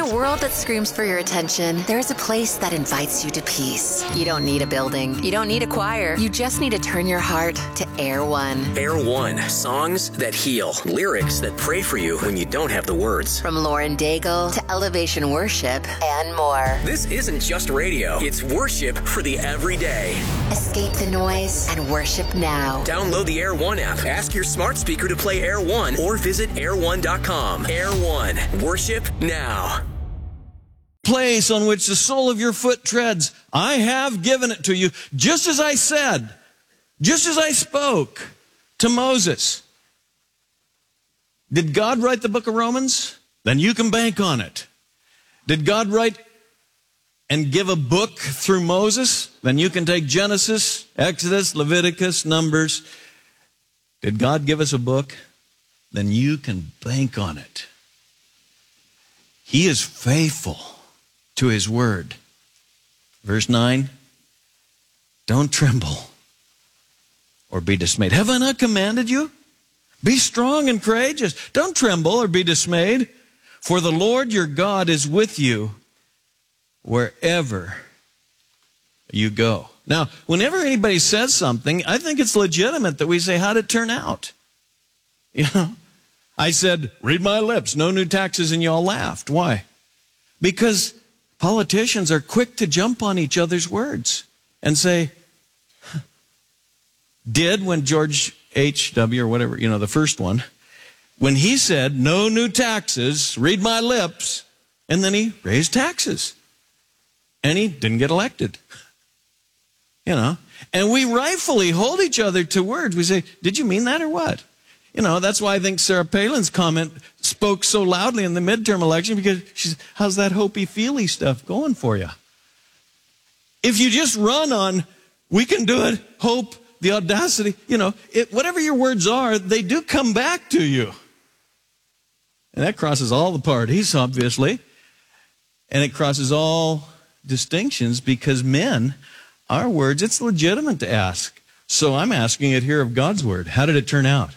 a world that screams for your attention, there's a place that invites you to peace. You don't need a building. You don't need a choir. You just need to turn your heart to Air One. Air One. Songs that heal. Lyrics that pray for you when you don't have the words. From Lauren Daigle to Elevation Worship and more. This isn't just radio. It's worship for the everyday. Escape the noise and worship now. Download the Air One app. Ask your smart speaker to play Air One or visit air1.com. Air One. Worship now. Place on which the sole of your foot treads, I have given it to you, just as I said, just as I spoke to Moses. Did God write the book of Romans? Then you can bank on it. Did God write and give a book through Moses? Then you can take Genesis, Exodus, Leviticus, Numbers. Did God give us a book? Then you can bank on it. He is faithful to his word. Verse 9, don't tremble or be dismayed. Have I not commanded you? Be strong and courageous. Don't tremble or be dismayed, for the Lord your God is with you wherever you go. Now, whenever anybody says something, I think it's legitimate that we say, how'd it turn out? You know, I said, read my lips, no new taxes, and y'all laughed. Why? Because politicians are quick to jump on each other's words and say, did when George H.W. or whatever, you know, the first one, when he said, no new taxes, read my lips, and then he raised taxes. And he didn't get elected. You know, and we rightfully hold each other to words. We say, did you mean that or what? You know, that's why I think Sarah Palin's comment spoke so loudly in the midterm election, because she's, how's that hopey-feely stuff going for you? If you just run on, we can do it, hope, the audacity, you know, whatever your words are, they do come back to you. And that crosses all the parties, obviously. And it crosses all distinctions, because men, our words, it's legitimate to ask. So I'm asking it here of God's word. How did it turn out?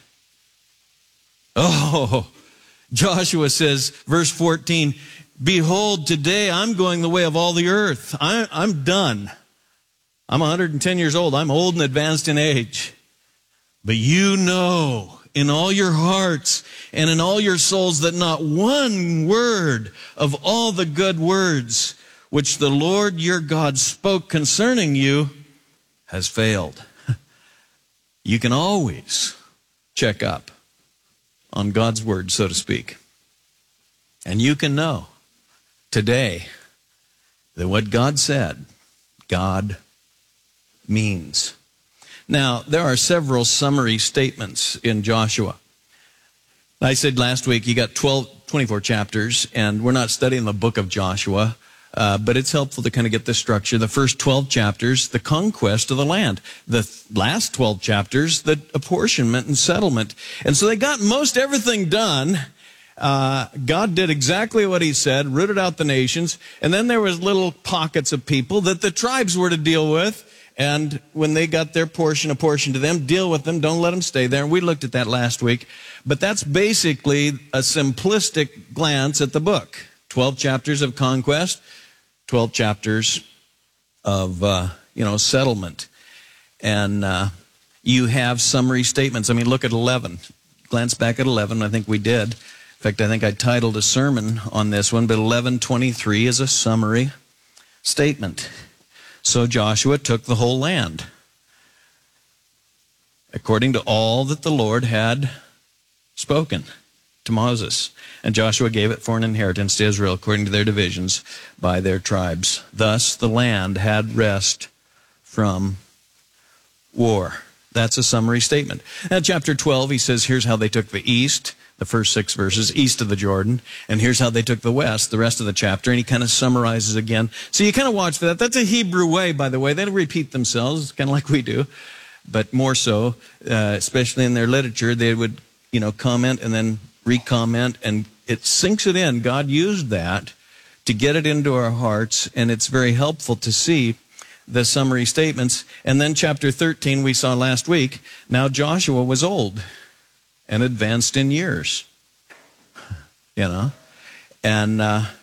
Oh, Joshua says, verse 14, behold, today I'm going the way of all the earth. I'm done. I'm 110 years old. I'm old and advanced in age. But you know in all your hearts and in all your souls that not one word of all the good words which the Lord your God spoke concerning you has failed. You can always check up on God's word, so to speak. And you can know today that what God said, God means. Now, there are several summary statements in Joshua. I said last week you got 24 chapters, and we're not studying the book of Joshua, but it's helpful to kind of get the structure. The first 12 chapters, the conquest of the land. The last 12 chapters, the apportionment and settlement. And so they got most everything done. God did exactly what he said, rooted out the nations, and then there was little pockets of people that the tribes were to deal with, and when they got their portion apportioned to them, deal with them, don't let them stay there. And we looked at that last week. But that's basically a simplistic glance at the book. 12 chapters of conquest, 12 chapters of, settlement. And you have summary statements. I mean, look at 11. Glance back at 11. I think we did. In fact, I think I titled a sermon on this one, but 11:23 is a summary statement. So Joshua took the whole land, according to all that the Lord had spoken to Moses. And Joshua gave it for an inheritance to Israel, according to their divisions by their tribes. Thus the land had rest from war. That's a summary statement. Now, chapter 12, he says, here's how they took the east, the first 6 verses, east of the Jordan, and here's how they took the west, the rest of the chapter, and he kind of summarizes again. So you kind of watch for that. That's a Hebrew way, by the way. They don't repeat themselves, kind of like we do, but more so, especially in their literature, they would, comment and then re-comment, and it sinks it in. God used that to get it into our hearts, and it's very helpful to see the summary statements. And then chapter 13, we saw last week, now Joshua was old and advanced in years, and